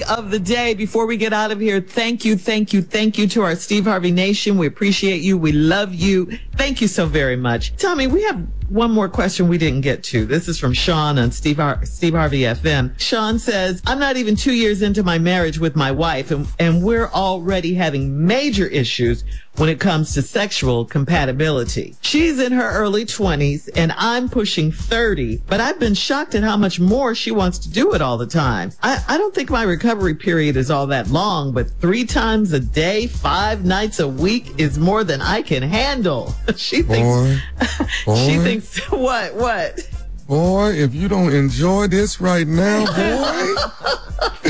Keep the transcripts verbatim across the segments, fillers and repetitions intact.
of the day. Before we get out of here, thank you, thank you, thank you to our Steve Harvey Nation. We appreciate you. We love you. Thank you so very much. Tommy, we have one more question we didn't get to. This is from Sean on Steve, Har- Steve Harvey F M. Sean says, I'm not even two years into my marriage with my wife, and, and we're already having major issues when it comes to sexual compatibility. She's in her early twenties and I'm pushing thirty, but I've been shocked at how much more she wants to do it all the time. I, I don't think my recovery period is all that long, but three times a day, five nights a week is more than I can handle. She thinks, boy, boy, she thinks, what, what? Boy, if you don't enjoy this right now, boy,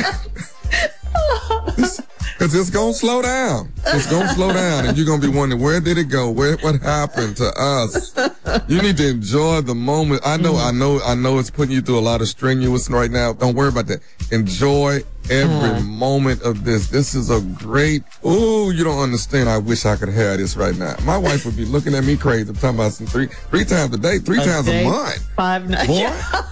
because it's going to slow down. It's going to slow down, and you're going to be wondering, where did it go? Where, what happened to us? You need to enjoy the moment. I know, I know, I know it's putting you through a lot of strenuous right now. Don't worry about that. Enjoy every uh. moment of this. This is a great, ooh, you don't understand. I wish I could have this right now. My wife would be looking at me crazy. I'm talking about some three, three times a day, three a times day, a month. Five nights. Boy.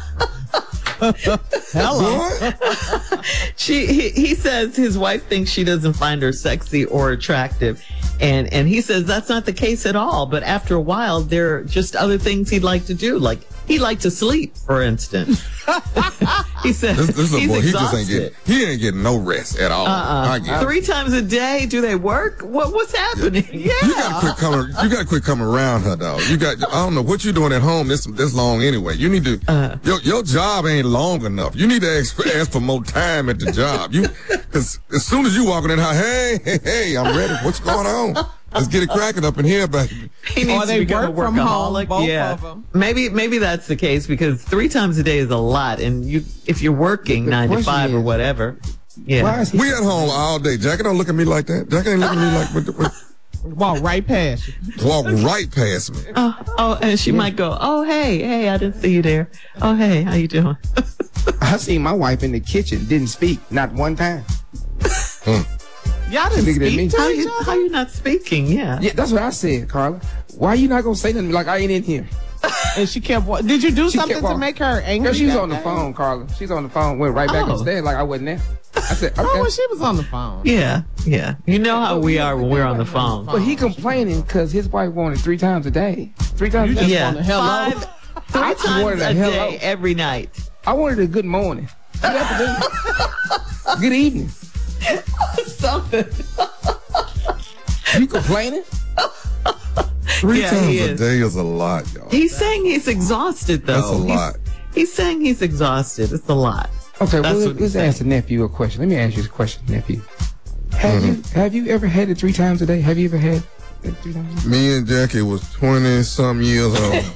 Hello. she he, he says his wife thinks she doesn't find her sexy or attractive, and and he says that's not the case at all. But after a while, there are just other things he'd like to do, like he'd like to sleep, for instance. He says this, this he's boy, he exhausted. just ain't getting he ain't getting no rest at all. Uh-uh. I get Three times a day, do they work? What what's happening? Yeah, yeah. You gotta quit coming. You gotta quit coming around her, dog. You got. I don't know what you're doing at home this this long anyway. You need to. Uh, your your job ain't long enough. You need to ask, ask for more time at the job. You, because as soon as you walk in that house, hey hey hey, I'm ready. What's going on? Let's get it cracking up in here, baby. He needs or they to become work a from home, workaholic. both Yeah, of them. maybe maybe that's the case because three times a day is a lot, and you if you're working The nine to question five or is, whatever. Yeah, Why is he We at home all day. Jackie don't look at me like that. Jackie ain't looking at me like with, with, Walk right past you. walk right past me. Oh, oh, and she might go, oh, hey, hey, I didn't see you there. Oh, hey, how you doing? I seen my wife in the kitchen, didn't speak, not one time. Hmm. Y'all didn't Looking at me. speak to How each you other? how you not speaking? Yeah. Yeah, that's what I said, Carla. Why you not gonna say nothing like I ain't in here? And she kept. wa- Did you do She something kept to walking. make her angry? Girl, she was that on the day? phone, Carla. She's on the phone, went right back Oh. upstairs like I wasn't there. I said, okay. Oh, well, she was on the phone. Yeah, yeah. You know how we are when we're on the phone. But he complaining because his wife wanted three times a day. Three times You a just day. Yeah, want a hello. five, three I just times wanted a a hello. day, every night. I wanted a good morning. Good afternoon. Good evening. Something. You complaining? Three Yeah, he times a is. day is a lot, y'all. He's saying he's exhausted, though. That's a He's- lot. He's, saying he's exhausted. It's a lot. Okay, That's well, what let's he's ask the nephew a question. Let me ask you a question, nephew. Have Mm-hmm. you have you ever had it three times a day? Have you ever had it three times a day? Me and Jackie was twenty some years old.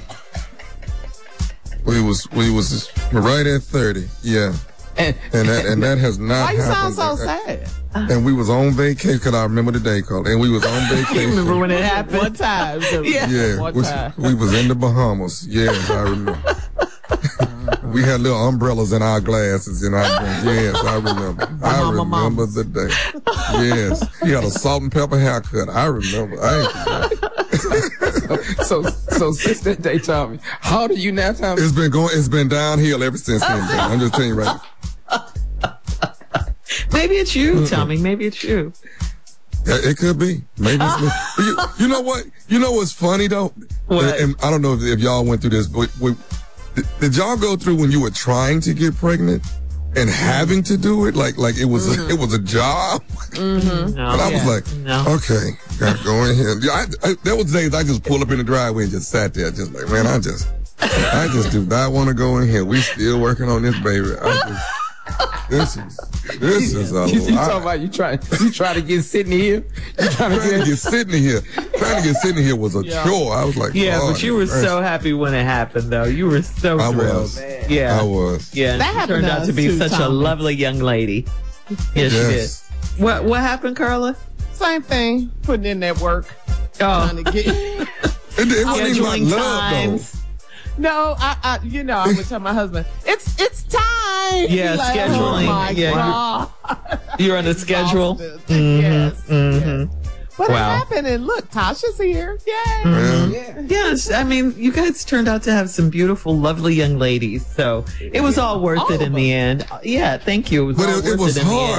we was we was right at thirty. Yeah. And, And that and that has not Why you sound happened. so sad? And we was on vacation, because I remember the day, Carl. And we was on vacation. Remember when it One happened? time. Yeah. Yeah, One we, time. we was in the Bahamas. Yes, I remember. We had little umbrellas in our glasses in our drinks. Yes, I remember. I Bahama remember mamas. the day. Yes, he had a salt and pepper haircut. I remember. I ain't forgot. so so since that day, Tommy, how old are you now, Tommy? It's been going. It's been downhill ever since then. baby. I'm just telling you right. Maybe it's you, Tommy. Maybe it's you. Yeah, it could be. Maybe it's me. you, you know what? You know what's funny though? What? And, and I don't know if, if y'all went through this, but we, did, did y'all go through when you were trying to get pregnant and having to do it? Like like it was a, it was a job. Mm-hmm. No, And I was yeah. like, no. okay, gotta go in here. Yeah, I, I, there was days I just pulled up in the driveway and just sat there, just like, man, I just, I just do not want to go in here. We still working on this, baby. I just, this is, this is a You, you lot. talking about you trying you try to get sitting here? You trying to Trying to get get sitting here, trying to get sitting here was a Yeah. chore. I was like, Yeah, Lord but you were mercy. so happy when it happened, though. You were so I thrilled. was. Yeah. I was. Yeah, and That she happened turned to out to us be too, such a Tommy. lovely young lady. Yes, Yes. she did. What What happened, Carla? Same thing. Putting in that work. Trying Oh, to get. It, it wasn't even about scheduling love times. No, I, I, you know, I would tell my husband, it's, it's time. Yeah, He's like, scheduling. Oh my Yeah, you- God. You're on a schedule. Exhausted. Mhm, Yes. mhm. yes. But Wow. it happened, and look, Tasha's here. Yay. though. Yeah. yeah. Yes, I mean, you guys turned out to have some beautiful, lovely young ladies. So it was all worth All it in of the end. Yeah, thank you. It was But all it, it worth was it in the hard. end.